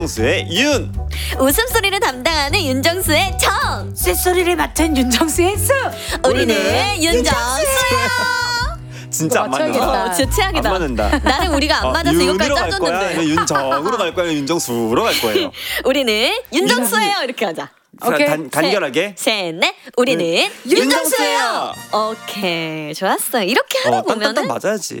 윤정수의 윤. 웃음소리를 담당하는 윤정수의 정. 쇳소리를 맡은 윤정수의 수. 우리는 윤정수예요. 진짜 안 맞는다. 맞춰야겠다. 진짜 최악이다. 안 맞는다. 나는 우리가 안 맞아서 이것까지 윤으로 갈 거야? 따졌는데. 아니면 윤정으로 갈 거야? 아니면 윤정수로 갈 거예요? 우리는 윤정수예요. 이렇게 하자. 오케이. 간결하게. 셋, 넷. 우리는 윤정수예요. 오케이, 좋았어. 이렇게 하다 보면은 딴딴딴 맞아야지.